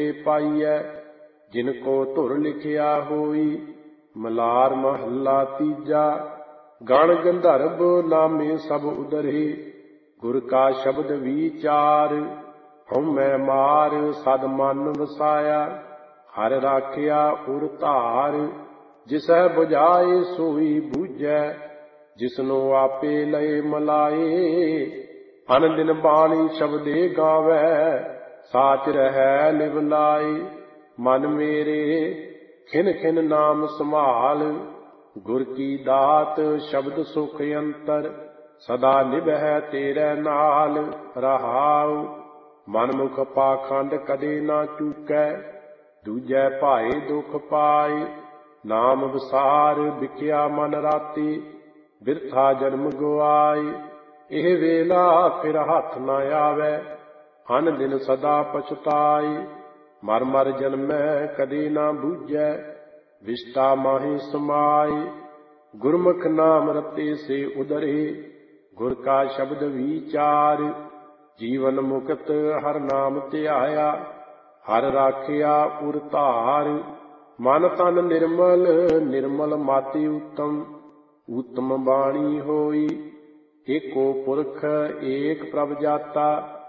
ਕੇ ਪਾਈਐ, ਜਿਨ ਕੋ ਧੁਰ ਲਿਖਿਆ ਹੋਈ। ਮਲਾਰ ਮਹੱਲਾ ਤੀਜਾ। ਗਣ ਗੰਧਰਵ ਨਾਮੇ ਸਭ ਉਦਰੇ, ਗੁਰ ਕਾ ਸ਼ਬਦ ਵੀਚਾਰ। ਹਉਮੈ ਮਾਰ ਸਦ ਮਨ ਵਸਾਇਆ, ਹਰ ਰਾਖਿਆ ਉਰ ਧਾਰ। ਜਿਸੈ ਬੁਝਾਏ ਸੋਈ ਬੂਝੈ, ਜਿਸਨੂੰ ਆਪੇ ਲਏ ਮਲਾਏ। ਅਨ ਦਿਨ ਬਾਣੀ ਸ਼ਬਦੇ ਗਾਵੈ, ਸਾਚ ਰਹੈ ਲਿਵ ਲਾਏ। ਮਨ ਮੇਰੇ ਖਿਨ ਖਿਨ ਨਾਮ ਸੰਭਾਲ, ਗੁਰ ਕੀ ਦਾਤ ਸ਼ਬਦ ਸੁਖ ਅੰਤਰ। ਸਦਾ ਨਿਭੈ ਤੇਰੇ ਨਾਲ ਰਹਾਉ, ਮਨਮੁਖ ਪਾਖੰਡ ਕਦੇ ਨਾ ਚੂਕੈ। ਦੂਜੈ ਭਾਏ ਦੁਖ ਪਾਏ, ਨਾਮ ਵਿਸਾਰ ਵਿਕਿਆ ਮਨ ਰਾਤੀ। ਬਿਰਥਾ ਜਨਮ ਗੁਆਏ, ਇਹ ਵੇਲਾ ਫਿਰ ਹੱਥ ਨਾ ਆਵੈ। ਅਨ ਦਿਨ ਸਦਾ ਪਛਤਾਏ, ਮਰ ਮਰ ਜਨਮੈ ਕਦੇ ਨਾ ਬੂਝੈ। ਵਿਸ਼ਟਾ ਮਾਹੀ ਸਮਾਏ, ਗੁਰਮੁਖ ਨਾਮ ਰਤੇ ਸੇ ਉਦਰੇ। ਗੁਰ ਕਾ ਸ਼ਬਦ ਵੀਚਾਰ, ਜੀਵਨ ਮੁਕਤ ਹਰ ਨਾਮ ਧਿਆਇਆ। ਹਰ ਰਾਖਿਆ ਉਰ ਧਾਰ, ਮਨ ਤਨ ਨਿਰਮਲ ਨਿਰਮਲ ਮਾਤੀ ਉੱਤਮ। ਉੱਤਮ ਬਾਣੀ ਹੋਈ, ਏਕੋ ਪੁਰਖ ਏਕ ਪ੍ਰਭ ਜਾਤਾ।